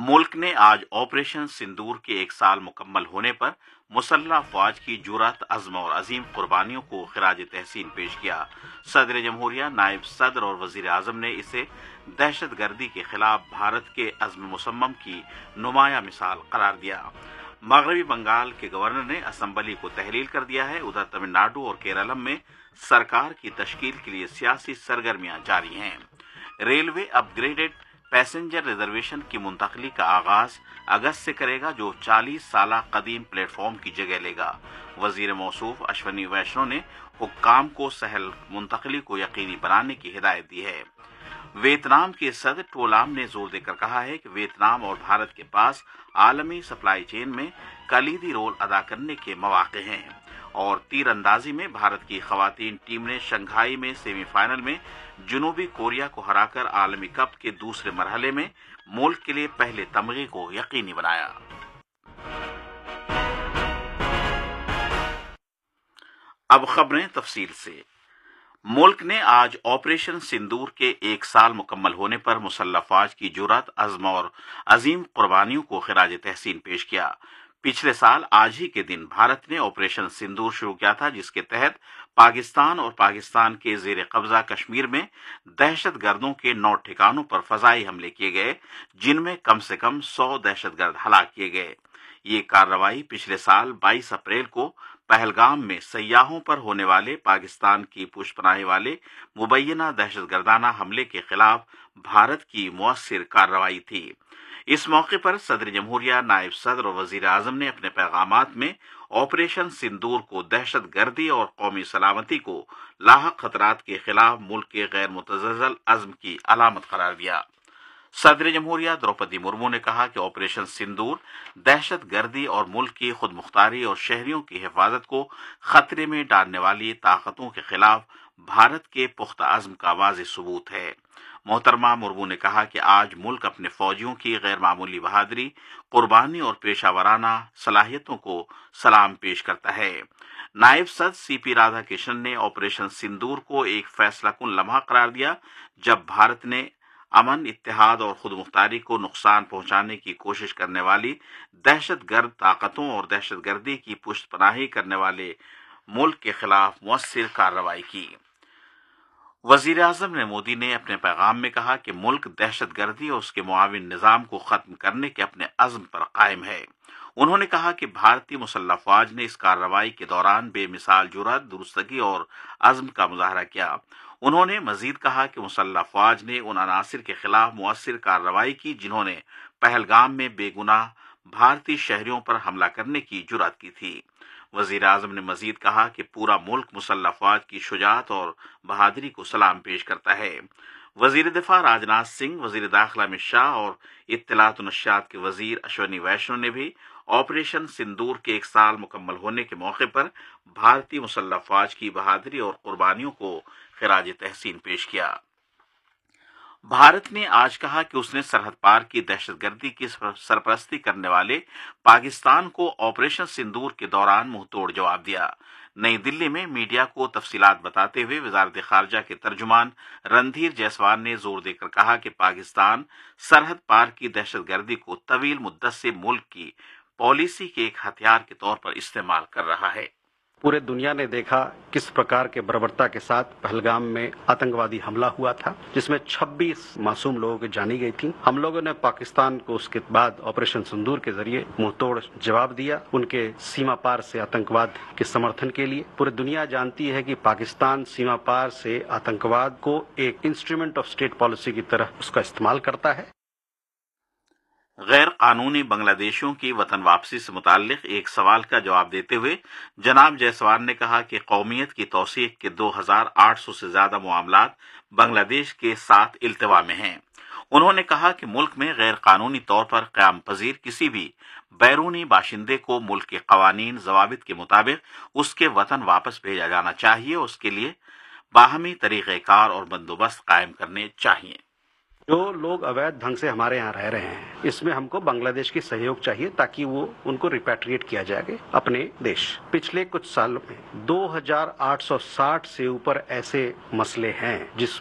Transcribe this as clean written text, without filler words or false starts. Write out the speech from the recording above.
मुल्क ने आज ऑपरेशन सिंदूर के एक साल मुकम्मल होने पर मुसल्लह अफवाज की जुरात, अज़्म और अजीम कुर्बानियों को खिराज तहसीन पेश किया। सदर जमहूरिया, नायब सदर और वजीर आजम ने इसे दहशत गर्दी के खिलाफ भारत के अज़्म मुसम्मम की नुमाया मिसाल करार दिया। मगरबी बंगाल के गवर्नर ने असम्बली को तहलील कर दिया है। उधर तमिलनाडु और केरलम में सरकार की तश्कील के लिए सियासी सरगर्मियां जारी हैं। रेलवे अपग्रेडेड पैसेंजर रिजर्वेशन की मुंतकली का आगाज अगस्त से करेगा, जो 40 साल कदीम प्लेटफॉर्म की जगह लेगा। वजीर मौसूफ अश्वनी वैष्णव ने हुक्काम को सहल मुंतकली को यकीनी बनाने की हिदायत दी है। वियतनाम के सदर टो लाम ने जोर देकर कहा है कि वियतनाम और भारत के पास आलमी सप्लाई चेन में कलीदी रोल अदा करने के मौके हैं। और तीरंदाजी में भारत की खवातीन टीम ने शंघाई में सेमीफाइनल में जनूबी कोरिया को हराकर आलमी कप के दूसरे मरहले में मुल्क के लिए पहले तमगे को यकीनी बनाया। अब खबरें तफसील से। मुल्क ने आज ऑपरेशन सिंदूर के एक साल मुकम्मल होने पर मुसल्लह अफवाज की जुरात, अज़्म और अजीम कुर्बानियों को खिराज तहसीन पेश किया। पिछले साल आज ही के दिन भारत ने ऑपरेशन सिंदूर शुरू किया था, जिसके तहत पाकिस्तान और पाकिस्तान के जेर कब्जा कश्मीर में दहशत गर्दों के 9 ठिकानों पर फजाई हमले किए गए, जिनमें कम से कम 100 दहशतगर्द हलाक किए गए। ये कार्रवाई पिछले साल 22 अप्रैल को पहलगाम में सयाहों पर होने वाले पाकिस्तान की पुष्पनाही वाले मुबैना दहशतगर्दाना हमले के खिलाफ भारत की मुअस्सिर कार्रवाई थी। इस मौके पर सदर जमहूरिया, नायब सदर और वजीर आजम ने अपने पैगामात में ऑपरेशन सिंदूर को दहशत गर्दी और कौमी सलामती को लाहक खतरात के खिलाफ मुल्क के गैर मुतज़्ज़ल अज़्म की अलामत करार दिया। सदर जमहूरिया द्रौपदी मुर्मू ने कहा कि ऑपरेशन सिंदूर दहशत गर्दी और मुल्क की खुद मुख्तारी और शहरियों की हिफाजत को खतरे में डालने वाली ताकतों के खिलाफ भारत के पुख्ता अज़्म का वाज़ेह सबूत है। मोहतरमा मुर्मू ने कहा कि आज मुल्क अपने फौजियों की गैर मामूली बहादुरी, कुर्बानी और पेशावराना सलाहियतों को सलाम पेश करता है। नायब सदर सीपी राधाकृष्णन ने ऑपरेशन सिंदूर को एक फैसला कुन लम्हा करार दिया, जब भारत ने अमन, इत्तेहाद और खुद मुख्तारी को नुकसान पहुंचाने की कोशिश करने वाली दहशतगर्द ताकतों और दहशतगर्दी की पुष्टपनाही करने वाले मुल्क के खिलाफ मुअस्सिर कार्रवाई की। वजीर आजम ने मोदी ने अपने पैगाम में कहा कि मुल्क दहशतगर्दी और उसके मुआविन निज़ाम को खत्म करने के अपने अज़्म पर कायम है। उन्होंने कहा कि भारतीय मुसल्लह अफवाज ने इस कार्रवाई के दौरान बेमिसाल जुर्रत, दुरुस्तगी और अज़्म का मुजाहरा किया। उन्होंने मजीद कहा कि मुसल्लह अफवाज ने उन अनासिर के खिलाफ मुअस्सिर कार्रवाई की, जिन्होंने पहलगाम में बेगुनाह भारतीय शहरियों पर हमला करने की जुर्रत की थी। वजीर आजम ने मजीद कहा कि पूरा मुल्क मुसल्लह अफवाज की शुजाअत और बहादुरी को सलाम पेश करता है। वजीर दिफा राजनाथ सिंह, वजीर दाखिला अमित शाह और इत्तलात व नशियात के वजीर अश्वनी वैष्णव ने भी ऑपरेशन सिंदूर के एक साल मुकम्मल होने के मौके पर भारतीय मुसल्लह अफवाज की बहादुरी और कुर्बानियों को खिराज तहसीन पेश किया। भारत ने आज कहा कि उसने सरहद पार की दहशतगर्दी की सरपरस्ती करने वाले पाकिस्तान को ऑपरेशन सिंदूर के दौरान मुंहतोड़ जवाब दिया। नई दिल्ली में मीडिया को तफसीलात बताते हुए वजारत खारजा के तर्जुमान रणधीर जायसवाल ने जोर देकर कहा कि पाकिस्तान सरहद पार की दहशतगर्दी को तवील मुद्दत से मुल्क की पॉलिसी के एक हथियार के तौर पर इस्तेमाल कर रहा है। पूरे दुनिया ने देखा किस प्रकार के बर्बरता के साथ पहलगाम में आतंकवादी हमला हुआ था, जिसमें 26 मासूम लोगों की जानी गई थी। हम लोगों ने पाकिस्तान को उसके बाद ऑपरेशन सिंदूर के जरिए मुंहतोड़ जवाब दिया, उनके सीमा पार से आतंकवाद के समर्थन के लिए। पूरी दुनिया जानती है कि पाकिस्तान सीमा पार से आतंकवाद को एक इंस्ट्रूमेंट ऑफ स्टेट पॉलिसी की तरह उसका इस्तेमाल करता है। गैर कानूनी बांग्लादेशियों की वतन वापसी से मुताल्लिक एक सवाल का जवाब देते हुए जनाब जायसवाल ने कहा कि कौमियत की तौसीक के 2800 से ज्यादा मामलात बांग्लादेश के साथ इल्तिवा में हैं। उन्होंने कहा कि मुल्क में गैर कानूनी तौर पर क़याम पजीर किसी भी बैरूनी बाशिंदे को मुल्क के कवानीन ज़वाबित के मुताबिक उसके वतन वापस भेजा जाना चाहिए। उसके लिए बाहमी तरीक़ेकार और बंदोबस्त कायम करने चाहिए। जो लोग अवैध ढंग से हमारे यहाँ रह रहे हैं, इसमें हमको बांग्लादेश की सहयोग चाहिए ताकि वो उनको रिपैट्रिएट किया जाए अपने देश। पिछले कुछ सालों में 2860 से ऊपर ऐसे मसले हैं जिस